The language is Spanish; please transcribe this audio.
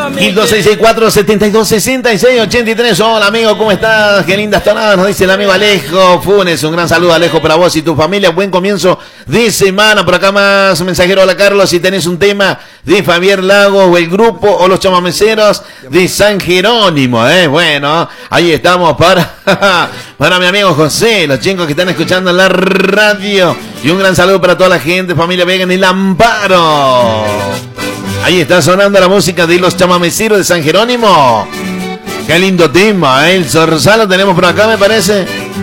Gildo 664-7266-83. Hola amigo, ¿cómo estás? Qué lindas tonadas, nos dice el amigo Alejo Funes. Un gran saludo, Alejo, para vos y tu familia. Buen comienzo de semana. Por acá más un mensajero. Hola Carlos, si tenés un tema de Fabián Lago o el grupo o los chamameceros de San Jerónimo, bueno, ahí estamos para mi amigo José, los chicos que están escuchando en la radio. Y un gran saludo para toda la gente, familia Vega en el Amparo. Ahí está sonando la música de los chamameceros de San Jerónimo. Qué lindo tema, el Zorzal lo tenemos por acá, me parece.